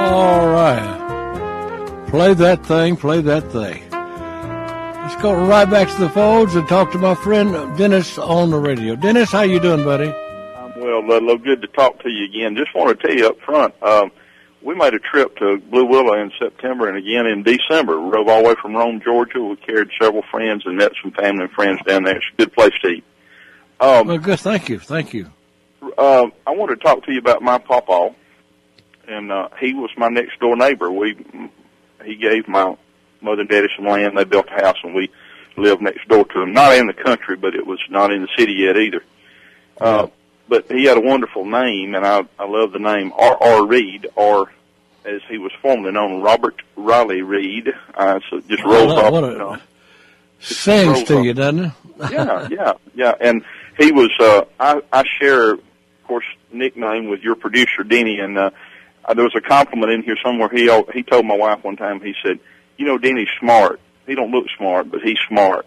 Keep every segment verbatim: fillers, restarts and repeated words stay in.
All right. Play that thing, play that thing. Let's go right back to the phones and talk to my friend Dennis on the radio. Dennis, how you doing, buddy? I'm well, Ludlow. Good to talk to you again. Just want to tell you up front, um, we made a trip to Blue Willow in September and again in December. We drove all the way from Rome, Georgia. We carried several friends and met some family and friends down there. It's a good place to eat. Um, well, good. Thank you. Thank you. Uh, I want to talk to you about my pawpaw, and uh, he was my next door neighbor. We he gave my mother and daddy some land. They built a house, and we lived next door to him. Not in the country, but it was not in the city yet either. Uh, but he had a wonderful name, and I I love the name R R. Reed, or as he was formerly known, Robert Riley Reed. Uh, so it just rolls what, off. What a, you know, sings to off. You, doesn't it? yeah, yeah, yeah. And he was. Uh, I I share, of course, nickname with your producer Denny, and uh, there was a compliment in here somewhere. He he told my wife one time. He said, "You know, Denny's smart. He don't look smart, but he's smart."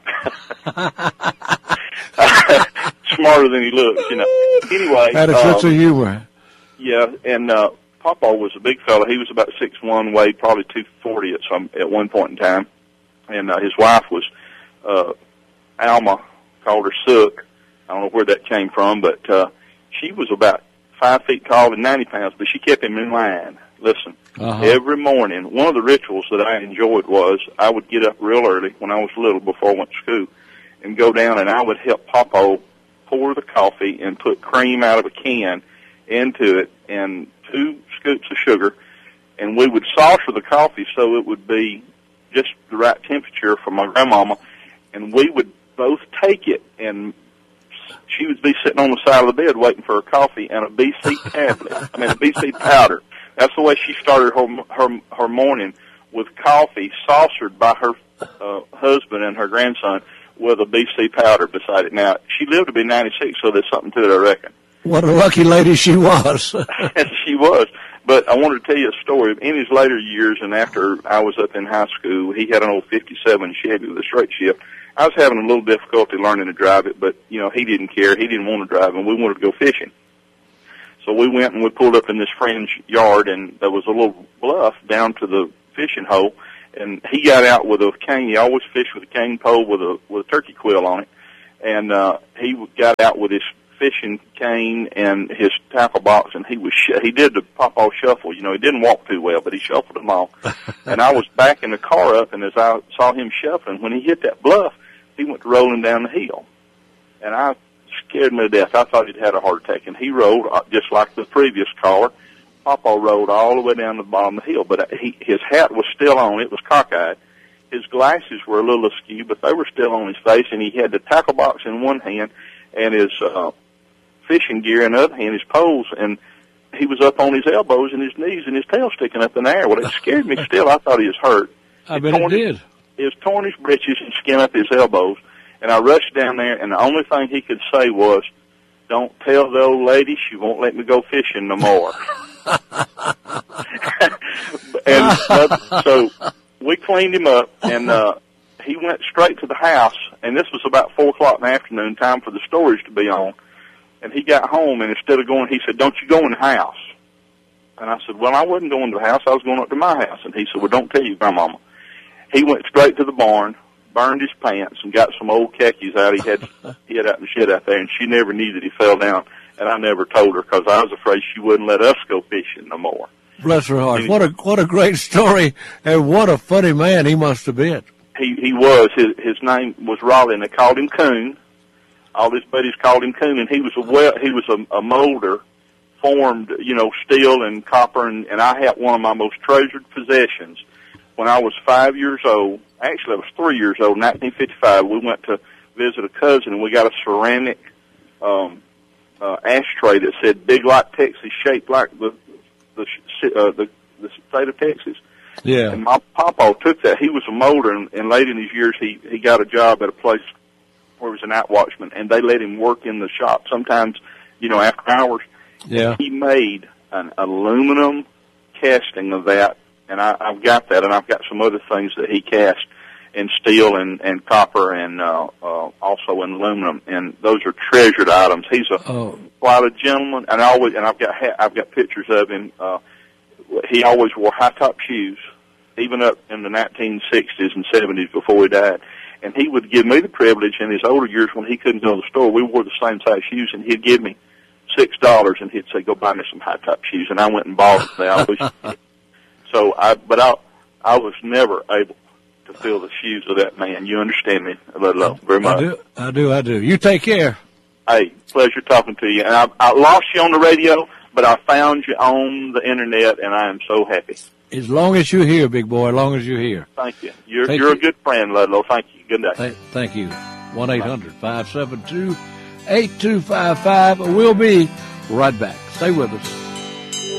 Smarter than he looks, you know. Anyway, had a um, sense of humor. Yeah, and uh, Papa was a big fella. He was about six one, weighed probably two forty at some at one point in time, and uh, his wife was uh, Alma, called her Sook. I don't know where that came from, but uh, she was about five feet tall and ninety pounds, but she kept him in line. Listen, uh-huh. Every morning, one of the rituals that I enjoyed was I would get up real early when I was little before I went to school and go down and I would help Papa pour the coffee and put cream out of a can into it and two scoops of sugar, and we would saucer the coffee so it would be just the right temperature for my grandmama, and we would both take it, and she would be sitting on the side of the bed waiting for her coffee and a B C tablet, I mean a B C powder. That's the way she started her her, her morning, with coffee saucered by her uh, husband and her grandson with a B C powder beside it. Now, she lived to be ninety-six, so there's something to it, I reckon. What a lucky lady she was. She was. But I wanted to tell you a story. In his later years, and after I was up in high school, he had an old fifty-seven Chevy with a straight shift. I was having a little difficulty learning to drive it, but, you know, he didn't care. He didn't want to drive, and we wanted to go fishing. So we went and we pulled up in this friend's yard, and there was a little bluff down to the fishing hole, and he got out with a cane. He always fished with a cane pole with a with a turkey quill on it, and uh, he got out with his fishing cane and his tackle box, and he was sh- he did the pawpaw shuffle. You know, he didn't walk too well, but he shuffled them all. And I was backing the car up, and as I saw him shuffling, when he hit that bluff, he went rolling down the hill, and I scared me to death. I thought he'd had a heart attack, and he rolled uh, just like the previous caller. Papa rolled all the way down the bottom of the hill, but he, his hat was still on. It was cockeyed. His glasses were a little askew, but they were still on his face, and he had the tackle box in one hand and his uh, fishing gear in the other hand, his poles, and he was up on his elbows and his knees and his tail sticking up in the air. Well, it scared me still. I thought he was hurt. I bet it did. It was torn his breeches and skin up his elbows, and I rushed down there, and the only thing he could say was, "Don't tell the old lady she won't let me go fishing no more." And uh, so we cleaned him up, and uh, he went straight to the house, and this was about four o'clock in the afternoon, time for the stories to be on. And he got home, and instead of going, he said, "Don't you go in the house." And I said, "Well, I wasn't going to the house. I was going up to my house." And he said, "Well, don't tell your grandmama." He went straight to the barn, burned his pants, and got some old khakis out. He had he had out in the shed out there, and she never knew that he fell down. And I never told her because I was afraid she wouldn't let us go fishing no more. Bless her heart. What a what a great story, and what a funny man he must have been. He he was. His his name was Raleigh, and they called him Coon. All his buddies called him Coon, and he was a well he was a, a molder, formed you know steel and copper, and, and I had one of my most treasured possessions when I was five years old. Actually, I was three years old. nineteen fifty-five. We went to visit a cousin, and we got a ceramic um, uh, ashtray that said "Big like Texas," shaped like the the uh, the, the state of Texas. Yeah. And my papa took that. He was a molder, and, and late in his years, he he got a job at a place where he was a night watchman, and they let him work in the shop sometimes, you know, after hours. Yeah. He made an aluminum casting of that, and I, I've got that, and I've got some other things that he cast in steel and, and copper and uh, uh, also in aluminum, and those are treasured items. He's a oh. quite a gentleman, and I always and I've got ha- I've got pictures of him. Uh, he always wore high-top shoes, even up in the nineteen sixties and seventies before he died. And he would give me the privilege in his older years when he couldn't go to the store. We wore the same size shoes, and he'd give me six dollars, and he'd say, "Go buy me some high-top shoes." And I went and bought them. I always, so I, but I, I was never able to fill the shoes of that man. You understand me, Ludlow, very much. I do, I do, I do. You take care. Hey, pleasure talking to you. And I, I lost you on the radio, but I found you on the internet, and I am so happy. As long as you're here, big boy, as long as you're here. Thank you. You're, Thank you're you. a good friend, Ludlow. Thank you. Good day. Th- thank you. one eight hundred five seven two eight two five five. We'll be right back. Stay with us.